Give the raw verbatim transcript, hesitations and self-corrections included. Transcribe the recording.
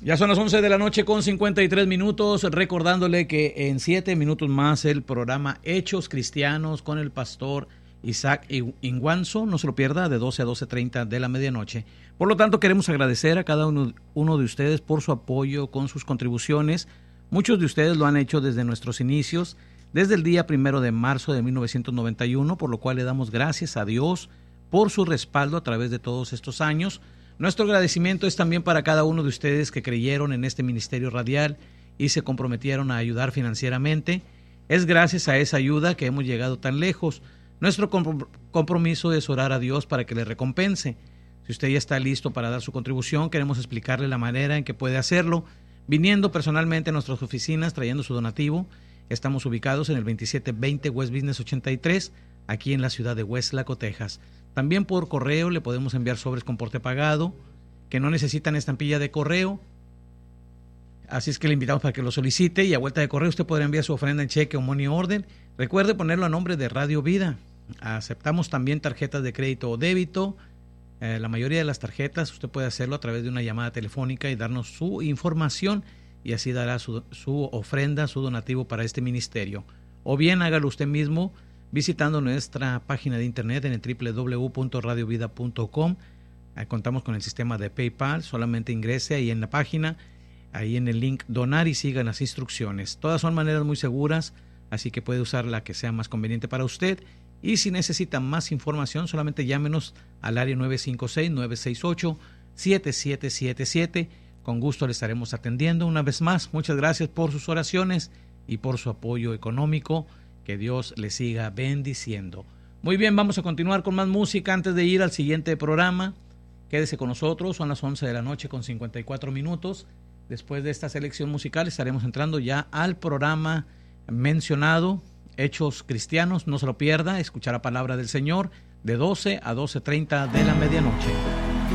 Ya son las once de la noche con cincuenta y tres minutos, recordándole que en siete minutos más el programa Hechos Cristianos con el pastor Isaac Inguanzo, no se lo pierda, de doce a doce treinta de la medianoche. Por lo tanto, queremos agradecer a cada uno, uno de ustedes por su apoyo con sus contribuciones. Muchos de ustedes lo han hecho desde nuestros inicios, desde el día primero de marzo de mil novecientos noventa y uno, por lo cual le damos gracias a Dios por su respaldo a través de todos estos años. Nuestro agradecimiento es también para cada uno de ustedes que creyeron en este ministerio radial y se comprometieron a ayudar financieramente. Es gracias a esa ayuda que hemos llegado tan lejos. Nuestro compromiso es orar a Dios para que le recompense. Si usted ya está listo para dar su contribución, queremos explicarle la manera en que puede hacerlo, viniendo personalmente a nuestras oficinas, trayendo su donativo. Estamos ubicados en el veintisiete veinte West Business ochenta y tres, aquí en la ciudad de Westlaco, Texas. También por correo le podemos enviar sobres con porte pagado, que no necesitan estampilla de correo. Así es que le invitamos para que lo solicite, y a vuelta de correo usted podrá enviar su ofrenda en cheque o money order. Recuerde ponerlo a nombre de Radio Vida. Aceptamos también tarjetas de crédito o débito. Eh, la mayoría de las tarjetas usted puede hacerlo a través de una llamada telefónica y darnos su información, y así dará su, su ofrenda, su donativo para este ministerio. O bien hágalo usted mismo visitando nuestra página de internet en el doble u doble u doble u punto radio vida punto com. Ahí contamos con el sistema de PayPal. Solamente ingrese ahí en la página, ahí en el link donar, y sigan las instrucciones. Todas son maneras muy seguras, así que puede usar la que sea más conveniente para usted. Y si necesita más información, solamente llámenos al área nueve cinco seis, nueve seis ocho, siete siete siete siete. Con gusto le estaremos atendiendo. Una vez más, muchas gracias por sus oraciones y por su apoyo económico. Que Dios le siga bendiciendo. Muy bien, vamos a continuar con más música antes de ir al siguiente programa. Quédese con nosotros, son las once de la noche con cincuenta y cuatro minutos. Después de esta selección musical estaremos entrando ya al programa mencionado, Hechos Cristianos. No se lo pierda, escuchar la palabra del Señor de doce a doce treinta de la medianoche.